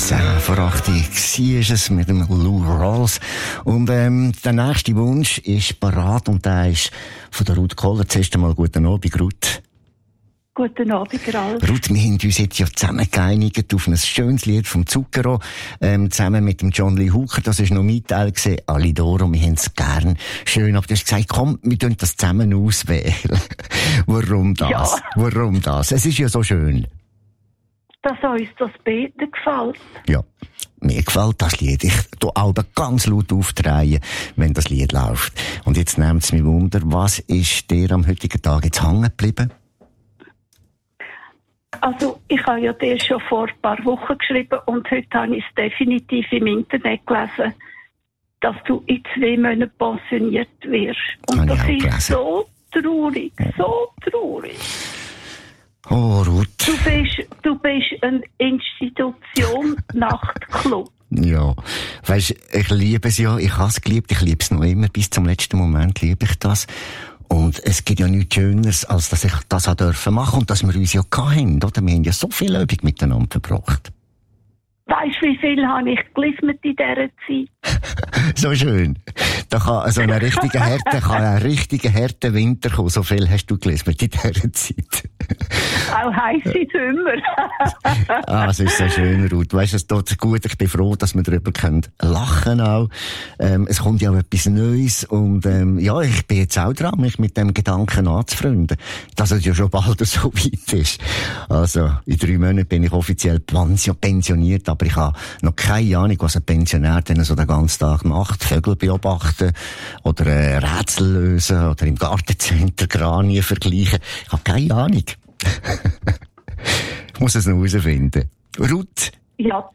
10 vor 8 war es mit dem Lou Rawls. Und der nächste Wunsch ist parat und der ist von der Ruth Kohler. Zuerst einmal guten Abend, Ruth. Guten Abend, Ralf. Ruth, wir haben uns jetzt ja zusammen geeinigt auf ein schönes Lied vom Zucchero, zusammen mit dem John Lee Hooker. Das war noch mein Teil gewesen. Alidoro, wir haben es gern. Schön, aber du hast gesagt, komm, wir tun das zusammen auswählen. Warum das? Ja. Warum das? Es ist ja so schön. Dass uns das Beten gefällt. Ja, mir gefällt das Lied. Ich tue Alben ganz laut aufdrehen, wenn das Lied läuft. Und jetzt nehmt es mich Wunder, was ist dir am heutigen Tag jetzt hängen geblieben? Also, ich habe ja dir schon vor ein paar Wochen geschrieben und heute habe ich es definitiv im Internet gelesen, dass du in 2 Monaten pensioniert wirst. Und das ist so traurig, so traurig. Oh, Ruth. Du bist eine Institution Nachtclub. Ja, weisst, ich liebe es ja, ich habe es geliebt, ich liebe es noch immer, bis zum letzten Moment liebe ich das. Und es gibt ja nichts Schöneres, als dass ich das auch dürfen machen und dass wir uns ja hatten, oder? Wir haben ja so viel Übung miteinander verbracht. Weisst du, wie viel habe ich gelismet in dieser Zeit? So schön. Da kann so ein richtiger harter Winter kommen. So viel hast du gelismet in dieser Zeit. Auch heisse Sommer. Es ist so schön, Ruth. Weisst du, es tut gut. Ich bin froh, dass wir darüber lachen auch. Es kommt ja auch etwas Neues. Und, ja, ich bin jetzt auch dran, mich mit dem Gedanken anzufreunden, dass es ja schon bald so weit ist. Also, in 3 Monaten bin ich offiziell pensioniert, aber ich habe noch keine Ahnung, was ein Pensionär denn so den ganzen Tag macht. Vögel beobachten oder Rätsel lösen oder im Gartencenter Granien vergleichen. Ich habe keine Ahnung. Ich muss es noch herausfinden. Ruth? Ja.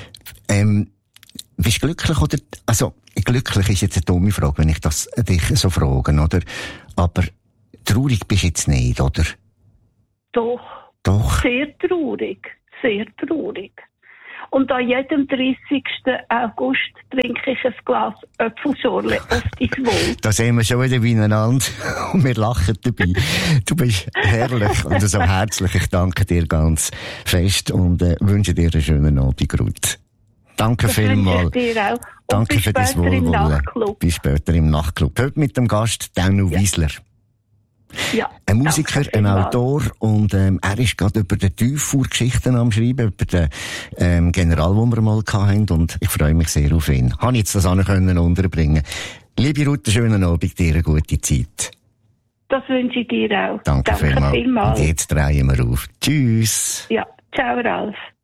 Bist du glücklich oder, also, glücklich ist jetzt eine dumme Frage, wenn ich das dich so frage, oder? Aber traurig bist du jetzt nicht, oder? Doch. Sehr traurig. Sehr traurig. Und an jedem 30. August trinke ich ein Glas Äpfelschorle auf dein Wohl. Da sehen wir schon wieder beieinander und wir lachen dabei. Du bist herrlich und so herzlich. Ich danke dir ganz fest und wünsche dir einen schönen Abend, Ruth. Danke vielmals. Danke für das Wohlwollen. Bis später im Nachtclub. Heute mit dem Gast Danu Wiesler. Ja, ein Musiker, ein Autor und er ist gerade über die Tieffuhr-Geschichten am Schreiben, über den General, den wir mal hatten und ich freue mich sehr auf ihn. Habe jetzt das können unterbringen. Liebe Ruth, einen schönen Abend, dir eine gute Zeit. Das wünsche ich dir auch. Danke vielmals. Und jetzt drehen wir auf. Tschüss. Ja, ciao Ralf.